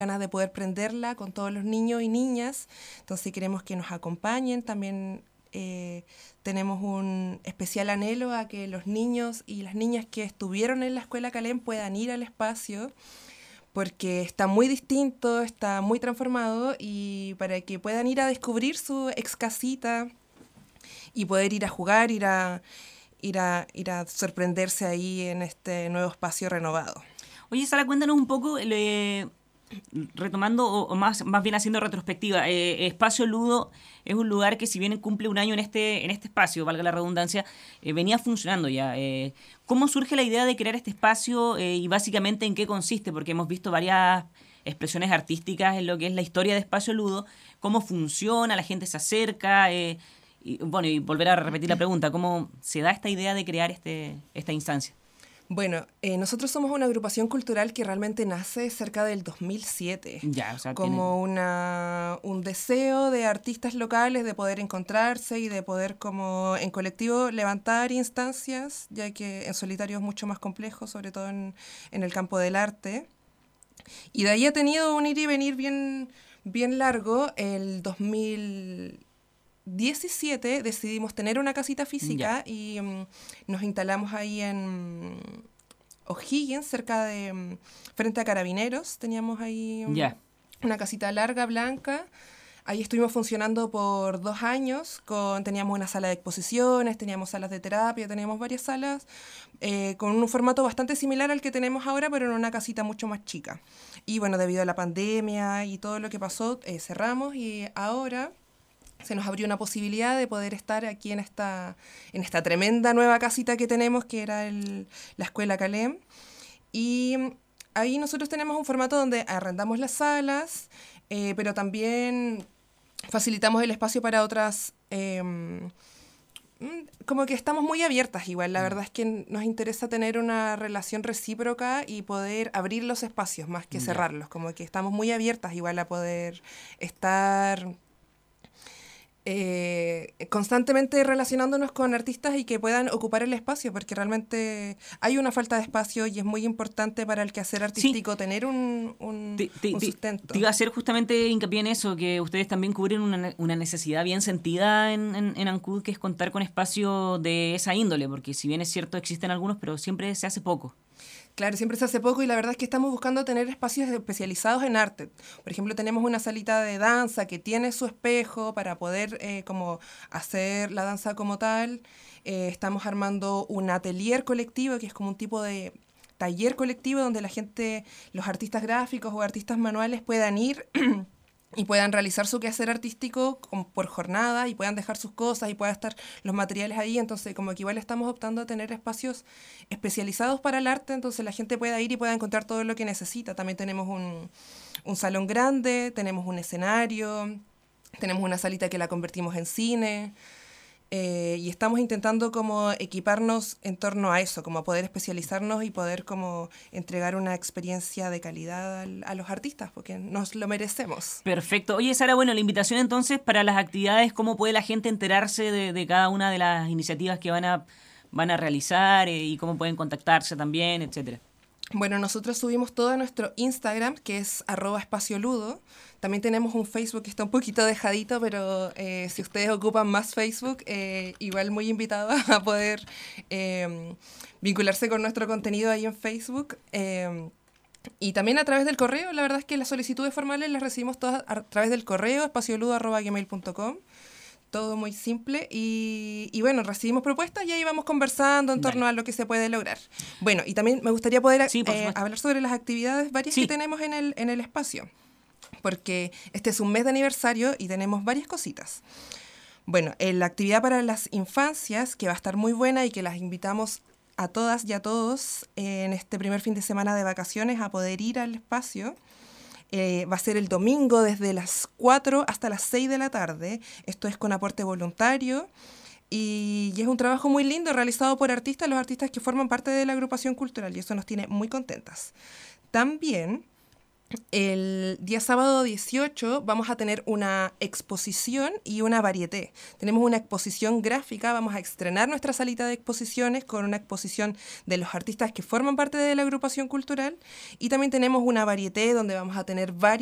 ganas de poder prenderla con todos los niños y niñas, entonces queremos que nos acompañen. También tenemos un especial anhelo a que los niños y las niñas que estuvieron en la Escuela Calem puedan ir al espacio, porque está muy distinto, está muy transformado, y para que puedan ir a descubrir su ex casita y poder ir a jugar, ir a sorprenderse ahí en este nuevo espacio renovado. Oye, Sara, cuéntanos un poco, retomando o más bien haciendo retrospectiva. Espacio Ludo es un lugar que, si bien cumple un año en este espacio, valga la redundancia, venía funcionando ya. ¿Cómo surge la idea de crear este espacio y básicamente en qué consiste? Porque hemos visto varias expresiones artísticas en lo que es la historia de Espacio Ludo. ¿Cómo funciona? ¿La gente se acerca? Y volver a repetir la pregunta, ¿cómo se da esta idea de crear esta instancia? Bueno, nosotros somos una agrupación cultural que realmente nace cerca del 2007, Ya, o sea, como un deseo de artistas locales de poder encontrarse y de poder, como en colectivo, levantar instancias, ya que en solitario es mucho más complejo, sobre todo en el campo del arte. Y de ahí ha tenido un ir y venir bien largo. El 2017 decidimos tener una casita ya, física y nos instalamos ahí en O'Higgins, cerca de frente a Carabineros. Teníamos ahí ya. una casita larga, blanca. Ahí estuvimos funcionando por 2 años. Teníamos una sala de exposiciones, teníamos salas de terapia, teníamos varias salas con un formato bastante similar al que tenemos ahora, pero en una casita mucho más chica. Y bueno, debido a la pandemia y todo lo que pasó, cerramos, y ahora se nos abrió una posibilidad de poder estar aquí en esta tremenda nueva casita que tenemos, que era la Escuela Calem. Y ahí nosotros tenemos un formato donde arrendamos las salas, pero también facilitamos el espacio para otras. Como que estamos muy abiertas igual. La verdad es que nos interesa tener una relación recíproca y poder abrir los espacios más que Ya. cerrarlos. Como que estamos muy abiertas igual a poder estar constantemente relacionándonos con artistas y que puedan ocupar el espacio, porque realmente hay una falta de espacio y es muy importante para el quehacer Sí, artístico tener un te sustento. iba a hacer justamente hincapié en eso, que ustedes también cubren una necesidad bien sentida en Ancud, que es contar con espacio de esa índole, porque si bien es cierto existen algunos, pero siempre se hace poco. Claro, siempre se hace poco, y la verdad es que estamos buscando tener espacios especializados en arte. Por ejemplo, tenemos una salita de danza que tiene su espejo para poder como hacer la danza como tal. Estamos armando un atelier colectivo, que es como un tipo de taller colectivo donde la gente, los artistas gráficos o artistas manuales puedan ir y puedan realizar su quehacer artístico por jornada, y puedan dejar sus cosas y puedan estar los materiales ahí. Entonces, como que igual estamos optando a tener espacios especializados para el arte, entonces la gente pueda ir y pueda encontrar todo lo que necesita. También tenemos un salón grande, tenemos un escenario, tenemos una salita que la convertimos en cine. Y estamos intentando como equiparnos en torno a eso, como a poder especializarnos y poder como entregar una experiencia de calidad a los artistas, porque nos lo merecemos. Perfecto. Oye, Sara, bueno, la invitación entonces para las actividades, ¿cómo puede la gente enterarse de cada una de las iniciativas que van a realizar y cómo pueden contactarse también, etcétera? Bueno, nosotros subimos todo a nuestro Instagram, que es @espacioludo. También tenemos un Facebook que está un poquito dejadito, pero si ustedes ocupan más Facebook, igual muy invitados a poder vincularse con nuestro contenido ahí en Facebook. Y también a través del correo. La verdad es que las solicitudes formales las recibimos todas a través del correo, espacioludo@gmail.com. Todo muy simple, y bueno, recibimos propuestas y ahí vamos conversando en Dale. torno a lo que se puede lograr. Bueno, y también me gustaría poder Sí, por supuesto. hablar sobre las actividades varias que Sí. tenemos en el espacio, porque este es un mes de aniversario y tenemos varias cositas. Bueno, la actividad para las infancias, que va a estar muy buena y que las invitamos a todas y a todos en este primer fin de semana de vacaciones a poder ir al espacio. Va a ser el domingo desde las 4 hasta las 6 de la tarde. Esto es con aporte voluntario, y es un trabajo muy lindo realizado por artistas, los artistas que forman parte de la agrupación cultural, y eso nos tiene muy contentas. También El día sábado 18 vamos a tener una exposición y una varieté. Tenemos una exposición gráfica, vamos a estrenar nuestra salita de exposiciones con una exposición de los artistas que forman parte de la agrupación cultural, y también tenemos una varieté donde vamos a tener varios